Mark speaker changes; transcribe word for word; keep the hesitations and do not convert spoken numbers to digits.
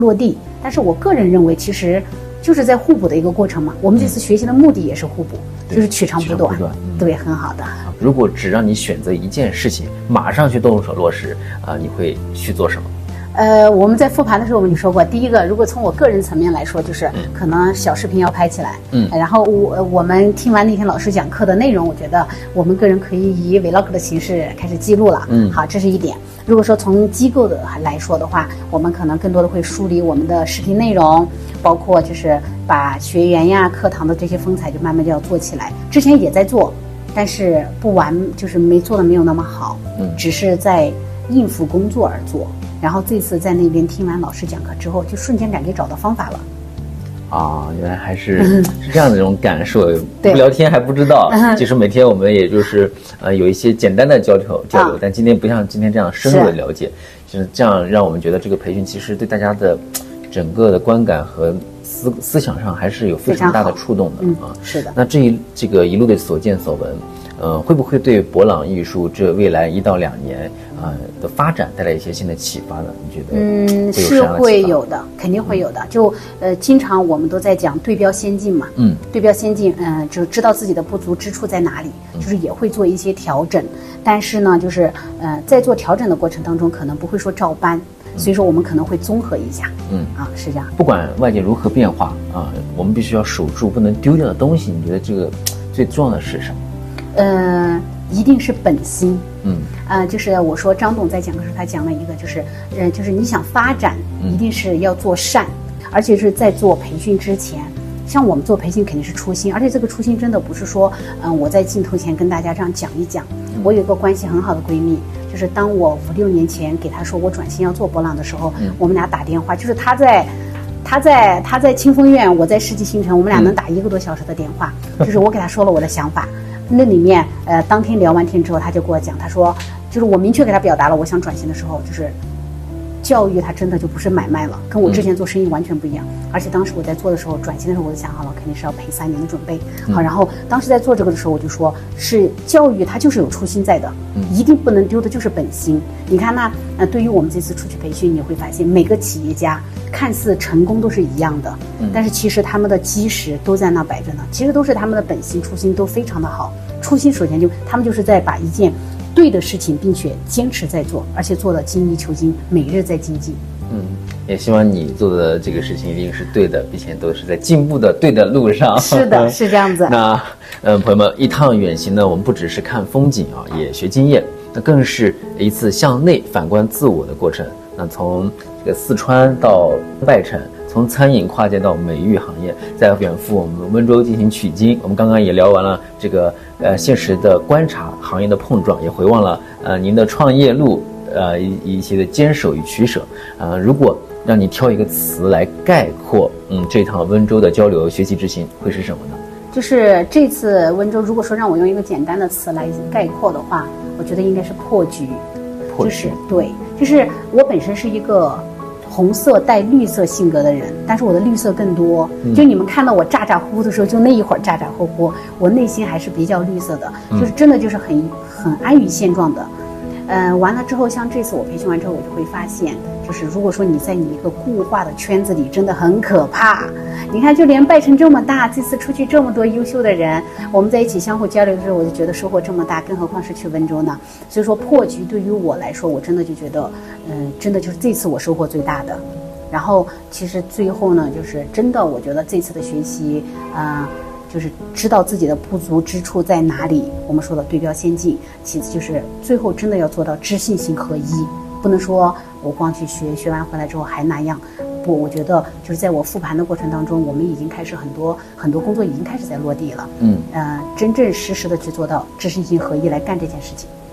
Speaker 1: 落地。但是我个人认为，其实就是在互补的一个过程嘛。我们这次学习的目的也是互补，嗯、就是取长补短，
Speaker 2: 短嗯、
Speaker 1: 对，很好的。
Speaker 2: 如果只让你选择一件事情，马上去动手落实啊、呃，你会去做什么？
Speaker 1: 呃，我们在复盘的时候我们就说过，第一个，如果从我个人层面来说，就是可能小视频要拍起来，嗯，然后我我们听完那天老师讲课的内容，我觉得我们个人可以以 vlog 的形式开始记录了，嗯，好，这是一点。如果说从机构的来说的话，我们可能更多的会梳理我们的视频内容，包括就是把学员呀、课堂的这些风采就慢慢就要做起来。之前也在做，但是不完，就是没做的没有那么好，嗯，只是在应付工作而做。然后这次在那边听完老师讲课之后，就瞬间感觉找到方法了。
Speaker 2: 啊，原来还是是这样的一种感受。不聊天还不知道，其实每天我们也就是呃有一些简单的交流交流，但今天不像今天这样深入的了解，就是这样让我们觉得这个培训其实对大家的整个的观感和思思想上还是有非常大的触动的啊。
Speaker 1: 是的。
Speaker 2: 那这一这个一路的所见所闻。呃，会不会对博朗艺术这未来一到两年啊、呃、的发展带来一些新的启发呢？你觉得？
Speaker 1: 嗯，是会有的，肯定会有的。就呃，经常我们都在讲对标先进嘛，嗯，对标先进，嗯、呃，就知道自己的不足之处在哪里，就是也会做一些调整。但是呢，就是呃，在做调整的过程当中，可能不会说照搬，所以说我们可能会综合一下，嗯啊，是这样。
Speaker 2: 不管外界如何变化啊，我们必须要守住不能丢掉的东西。你觉得这个最重要的是什么？
Speaker 1: 呃，一定是本心。嗯，呃，就是我说张董在讲的时候，他讲了一个，就是，呃，就是你想发展，一定是要做善，嗯、而且是在做培训之前，像我们做培训肯定是初心，而且这个初心真的不是说，嗯、呃，我在镜头前跟大家这样讲一讲。嗯、我有一个关系很好的闺蜜，就是当我五六年前给她说我转型要做博朗的时候，嗯、我们俩打电话，就是她在。他在他在清风院，我在世纪新城，我们俩能打一个多小时的电话，嗯、就是我给他说了我的想法。那里面，呃，当天聊完天之后，他就跟我讲，他说，就是我明确给他表达了我想转型的时候，就是教育它真的就不是买卖了，跟我之前做生意完全不一样。嗯、而且当时我在做的时候，转型的时候我就想好了，肯定是要赔三年的准备。嗯、好，然后当时在做这个的时候，我就说是教育它就是有初心在的，嗯、一定不能丢的就是本心。你看那呃，对于我们这次出去培训，你会发现每个企业家看似成功都是一样的，嗯、但是其实他们的基石都在那摆着呢，其实都是他们的本心初心都非常的好。初心首先就他们就是在把一件对的事情，并且坚持在做，而且做的精益求精，每日在精进。
Speaker 2: 嗯，也希望你做的这个事情一定是对的，并且都是在进步的对的路上。
Speaker 1: 是的，是这样子。
Speaker 2: 那，嗯，朋友们，一趟远行呢，我们不只是看风景啊，也学经验，那更是一次向内反观自我的过程。那从这个四川到拜城，从餐饮跨界到美育行业，再远赴我们温州进行取经。我们刚刚也聊完了这个呃现实的观察，行业的碰撞，也回望了呃您的创业路，呃一一些的坚守与取舍。呃，如果让你挑一个词来概括，嗯，这趟温州的交流学习之行会是什么呢？
Speaker 1: 就是这次温州，如果说让我用一个简单的词来概括的话，我觉得应该是破局。
Speaker 2: 破局。
Speaker 1: 就是对，就是我本身是一个红色带绿色性格的人，但是我的绿色更多。嗯、就你们看到我咋咋呼呼的时候，就那一会儿咋咋呼呼，我内心还是比较绿色的，嗯、就是真的就是很很安于现状的。嗯、呃，完了之后，像这次我培训完之后，我就会发现，就是如果说你在你一个固化的圈子里，真的很可怕。你看，就连拜城这么大，这次出去这么多优秀的人，我们在一起相互交流的时候，我就觉得收获这么大，更何况是去温州呢？所以说破局对于我来说，我真的就觉得，嗯，真的就是这次我收获最大的。然后其实最后呢，就是真的，我觉得这次的学习，啊、呃，就是知道自己的不足之处在哪里。我们说的对标先进，其次就是最后真的要做到知信行合一，不能说我光去学，学完回来之后还那样。不，我觉得就是在我复盘的过程当中，我们已经开始很多很多工作已经开始在落地了。嗯，呃，真正实时的去做到知信行合一来干这件事情。